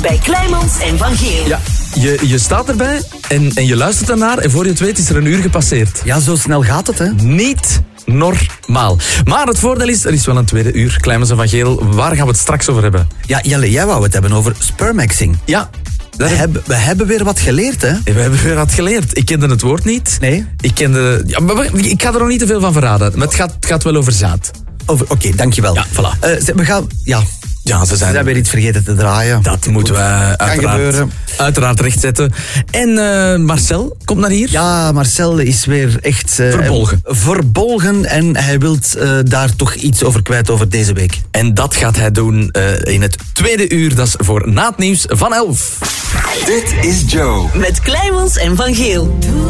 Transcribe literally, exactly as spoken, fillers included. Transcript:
bij Kleimans en Van Geel. Ja, je, je staat erbij en, en je luistert ernaar en voor je het weet is er een uur gepasseerd. Ja, zo snel gaat het, hè? Niet normaal. Maar het voordeel is, er is wel een tweede uur. Kleimans en Van Geel, waar gaan we het straks over hebben? Ja, Jelle, jij wou het hebben over spermaxing. Ja. We hebben, we hebben weer wat geleerd, hè? We hebben weer wat geleerd. Ik kende het woord niet. Nee? Ik kende... Ja, maar we- ik ga er nog niet te veel van verraden. Maar het gaat, het gaat wel over zaad. Over- Oké, dankjewel. Ja, voilà. Eh, ze- we gaan... Ja, Ja, ze we zijn... zijn weer iets vergeten te draaien. Dat moeten we uiteraard, gebeuren. uiteraard rechtzetten. En eh, Marcel komt naar hier. Ja, Marcel is weer echt... eh, Verbolgen. eh, verbolgen en hij wil eh, daar toch iets over kwijt over deze week. En dat gaat hij doen eh, in het tweede uur. Dat is voor na het nieuws van elf. Dit is Joe. Met Kleimans en Van Geel.